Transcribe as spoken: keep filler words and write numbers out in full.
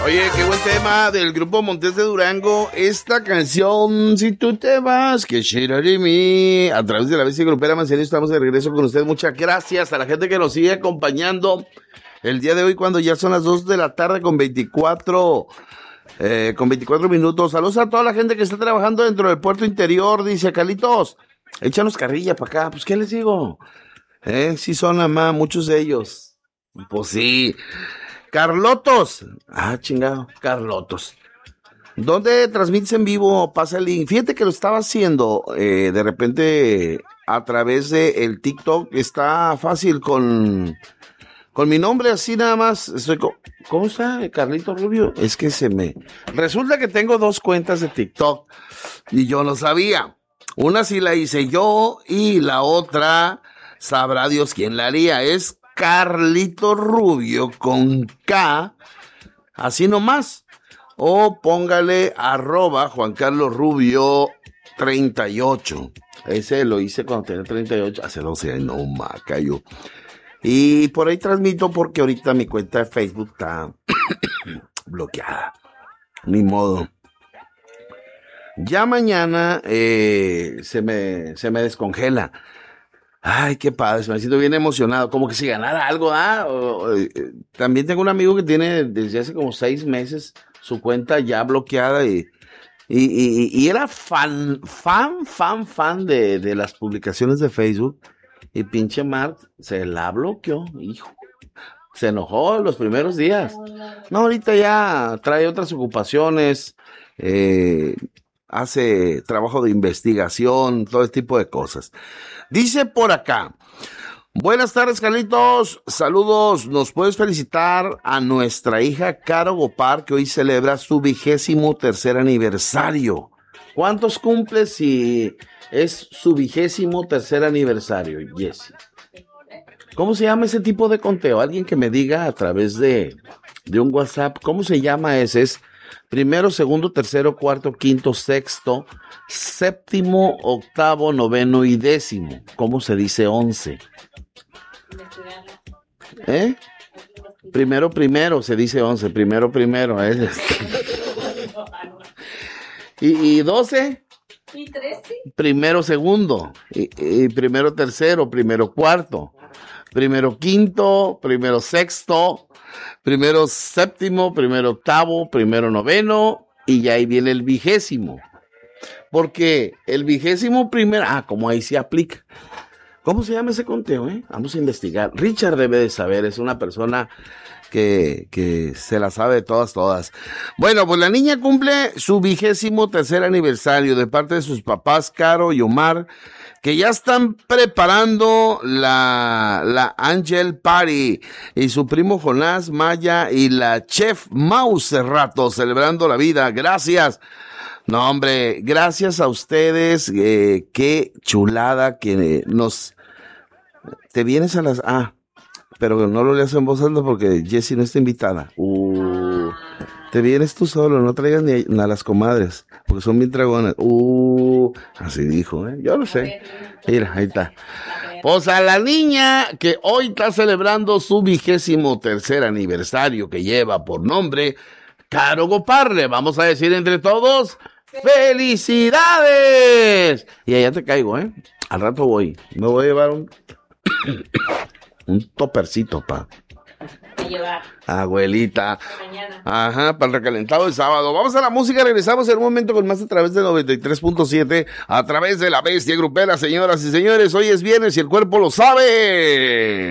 Oye, qué buen tema del grupo Montes de Durango. Esta canción, Si tú te vas, que de mí. A través de la Bestia Grupera Manzanillo estamos de regreso con ustedes. Muchas gracias a la gente que nos sigue acompañando el día de hoy cuando ya son las dos de la tarde con veinticuatro, eh, con veinticuatro minutos. Saludos a toda la gente que está trabajando dentro del puerto interior. Dice, Carlitos, échanos carrilla para acá. Pues, ¿qué les digo? Eh, sí son nada más, muchos de ellos. Pues sí. Carlotos. Ah, chingado, Carlotos. ¿Dónde transmites en vivo? Pasa el link. Fíjate que lo estaba haciendo eh, de repente a través de el TikTok. Está fácil con, con mi nombre así nada más. Estoy con, ¿cómo está, Carlito Rubio? Es que se me... Resulta que tengo dos cuentas de TikTok y yo no sabía. Una sí la hice yo y la otra sabrá Dios quién la haría. Es Carlito Rubio con K, así nomás, o póngale arroba Juan Carlos Rubio treinta y ocho, ese lo hice cuando tenía treinta y ocho, hace doce años, no maca yo, y por ahí transmito porque ahorita mi cuenta de Facebook está bloqueada, ni modo. Ya mañana eh, se me, se me descongela. Ay, qué padre, me siento bien emocionado, como que si ganara algo, ¿ah? O, o, eh, también tengo un amigo que tiene desde hace como seis meses su cuenta ya bloqueada y, y, y, y era fan, fan, fan, fan de, de las publicaciones de Facebook y pinche Mark se la bloqueó, hijo. Se enojó los primeros días. No, ahorita ya trae otras ocupaciones, eh, hace trabajo de investigación, todo este tipo de cosas. Dice por acá, buenas tardes, Carlitos, saludos, nos puedes felicitar a nuestra hija Caro Gopar, que hoy celebra su vigésimo tercer aniversario. ¿Cuántos cumple si es su vigésimo tercer aniversario, Jessy? ¿Cómo se llama ese tipo de conteo? Alguien que me diga a través de, de un WhatsApp, ¿cómo se llama ese? Es primero, segundo, tercero, cuarto, quinto, sexto, séptimo, octavo, noveno y décimo. ¿Cómo se dice once? ¿Eh? Primero, primero, se dice once. Primero, primero. ¿eh? ¿Y, y doce? ¿Y trece? Primero, segundo. Y, y primero, tercero. Primero, cuarto. Primero, quinto. Primero, sexto. Primero séptimo, primero octavo, primero noveno, y ya ahí viene el vigésimo. Porque el vigésimo primero, ah, como ahí se aplica. ¿Cómo se llama ese conteo, eh? Vamos a investigar. Richard debe de saber, es una persona que, que se la sabe de todas, todas. Bueno, pues la niña cumple su vigésimo tercer aniversario de parte de sus papás, Caro y Omar, que ya están preparando la, la Angel Party, y su primo Jonás Maya y la chef Mau Cerrato celebrando la vida. Gracias. No, hombre, gracias a ustedes. Eh, qué chulada que nos... Te vienes a las... Ah, pero no lo leas en voz alta porque Jessy no está invitada. Uh, te vienes tú solo, no traigas ni a, a las comadres, porque son bien dragonas. Uh, así dijo, ¿eh? Yo lo sé. Mira, ahí está. Pues a la niña que hoy está celebrando su vigésimo tercer aniversario, que lleva por nombre Caro Gopar, le vamos a decir entre todos, ¡felicidades! Y allá te caigo, ¿eh? Al rato voy. Me voy a llevar un... un topercito, pa. A llevar. Abuelita. Para mañana. Ajá, para el recalentado del sábado. Vamos a la música, regresamos en un momento con más a través de noventa y tres punto siete, a través de la Bestia Grupera, señoras y señores. Hoy es viernes y el cuerpo lo sabe.